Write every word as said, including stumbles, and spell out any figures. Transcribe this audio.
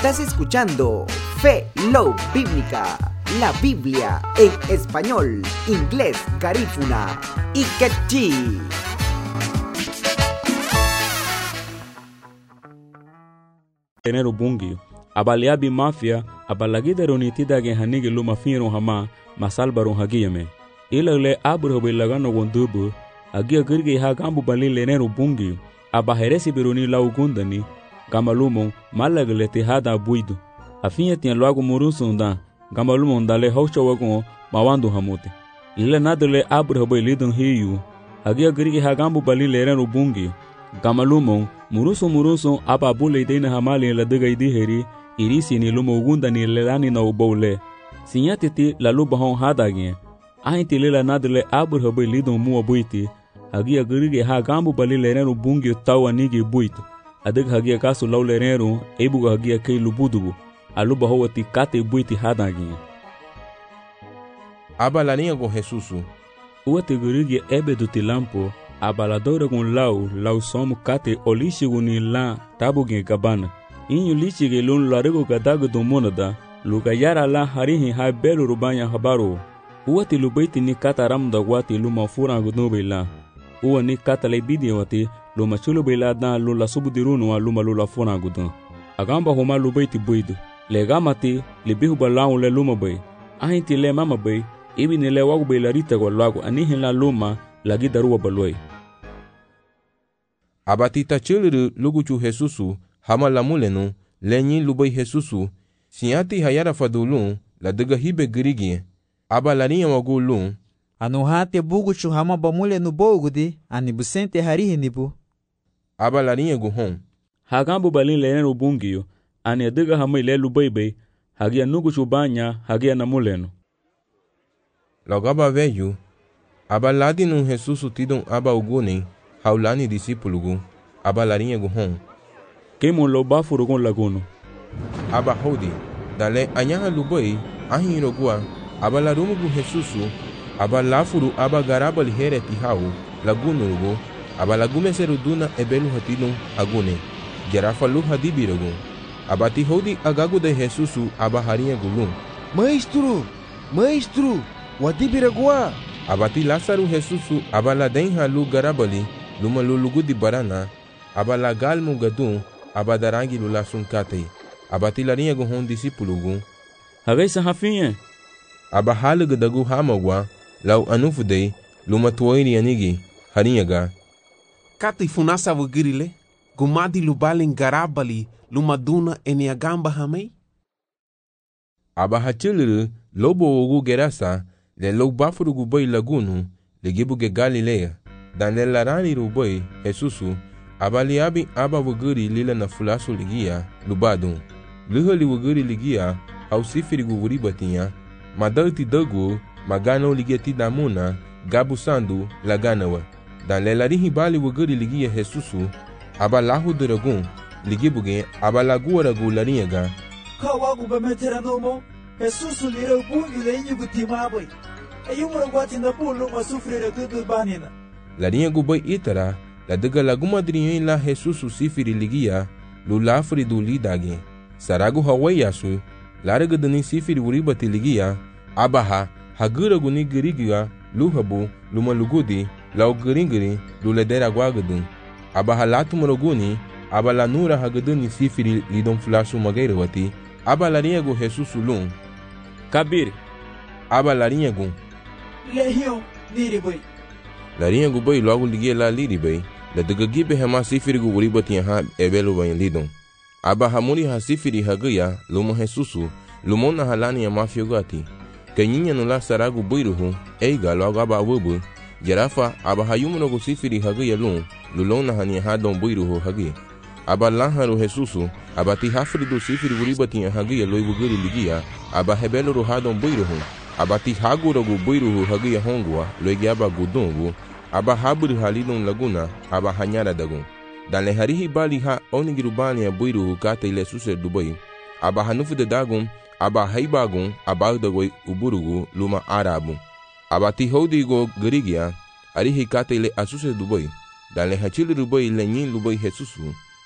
Estás escuchando Fe Love Bíblica, la Biblia en español, inglés, garífuna y quechí. Enero bungi abaliabi mafia abalagidero nitida ge hanigi luma firo hama masalbaro hagiyame ilale abro belagano wondubu agia girge ha gambu balile enero bungi abaheresi biruni laugundani gamalumo malagle te hada buido afinha tinha logo murusunda gamalumo ndale haucho wago mawandu hamote ile nadle abro belidon hiyu agia girge ha gambu balile enero bungi gamalumo muruso muruso aba bule dena hamali la daga idi heri irisi ni lumo ugunda ni lelani na ubole sinyatiti la luba hon hadage ainti lela nadle abur hobe lidon mu abuiti hagia girige ha gambu bali lerenu bungi tawa nigi buito adag hagia kasu law lerenu ebu hagia kay lubudubu aluba howati kate buiti hadage aba la niya go Jesusu uate girige ebe do tilampo abaladora gun lau lau somu kate olishi guni la tabu gen kabana inyu lichi ge lun larego kadago do monada luga yara la harihi ha belu rubanya habaro uwati lubaiti ni kata ramda wati luma fura gudu bela uwa ni kata le bidi wati luma chulu bela da lula subudirunu wa luma lula fura gudu agamba homa lubaiti buidu le gamati le bihu balau le luma bay ahinti le mama bay ibi ni le wagu bela rita kwa lagu anihin la luma lagi daruwa baloi abatita chiliru luguchu Jesusu hama la mulenu lenyi lubai Jesusu siati hayara fadulun la daga hibe girigi aba larinha wagulun anu hate buguchu hama bamule no bogudi ani busente harihi nibu aba larinha guhon hagambu balin leno bungio ani daga hama ile lubai be hagia nuguchu banya hagia na mulenu logaba veyu aba ladinu Jesusu tidon aba ugune haulani disipulugu aba larinha guhon kemo lo bafurugon laguno aba hodi dale anyaha lubai ahirogua aba larumugu Jesusu aba lafuru aba garaba lihere tihau lagunurugo aba lagume seruduna ebelu hatino agune gerafa lu hadibirogo aba ti hodi agagu de Jesusu aba harinha gulum maestro maestro wadibiragua abati Lázaro Jesusu abala denha lu garabali luma lulugu di barana abala galmu gadun abadarangi lula sunkate abati larinha gu hon disipulugu hagaisa hafinha abahalu gadagu hamagwa lau anufudei luma tuoiri anigi harinha ga kati funasa wugirile gumadi lubalin garabali luma duna eniagamba hamei abahachiliru lobo ugu gerasa le lo bafuru gubai lagunu le gibuge Galilea dan le larani rubai Jesusu abali abi aba wuguri lila na fulasu ligia lubadun luhali wuguri ligia au sifiri guvuri batinha madalti dagu magano ligeti damuna gabu sandu laganawa dan le larihi bali wuguri ligia Jesusu aba lahu duragun ligibuge aba lagu ragu larinha ga kawagu bameteranomo Jesusu lira bungi le inyu gutimabai ayumura gwati na pulu masufrira gudu banina larinha gubai itara la daga laguma drinho la Jesusu sifiri ligia lulafri du lidage saragu hawayasu laraga dani sifiri uribati ligia abaha hagura guni girigia luhabu luma lugudi lau giringiri luledera gwagudun abaha latumuroguni abala nura hagaduni sifiri lidon flashu magairwati aba larinha gu Jesusu lum kabir aba larinha gu lehio niribai larinha gu bai logo ligia la liribai la daga gibe hama sifiri gu uribati ha ebelu bain lidon aba hamuri ha sifiri hagaya luma Jesusu lumona halani ya mafiogati kanyinya nula saragu buiruhu eiga logo aba wubu jarafa aba hayumuno gu sifiri hagaya lum lulona hani ha don buiruhu hagi aba laharu Jesusu aba ti hafridu sifiri uribati hagaya loibuguri ligia aba hebelu ruhadon buiruhu aba ti haguro gu buiruhu hagaya hongwa loigi aba gudungu aba haburi halidon laguna aba hanyara dagun dan le harihi bali ha onigirubani buiruhu kata ile suse dubai aba hanufu de dagun aba haibagun aba dagoi uburugu luma arabu aba ti hodigo garigia arihi kata ile asuse dubai dan le hachili dubai le nyin dubai Jesusu